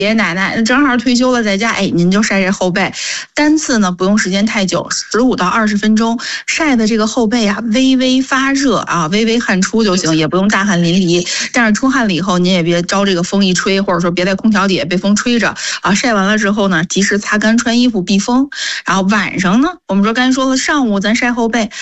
爷爷奶奶正好退休了，在家，您就晒晒后背。单次呢不用时间太久，15到20分钟，晒的这个后背啊微微发热啊，微微汗出就行，也不用大汗淋漓。但是出汗了以后，您也别招这个风一吹，或者说别在空调底下被风吹着啊。晒完了之后呢，及时擦干，穿衣服避风。然后晚上呢，我们说刚才说了，上午咱晒后背。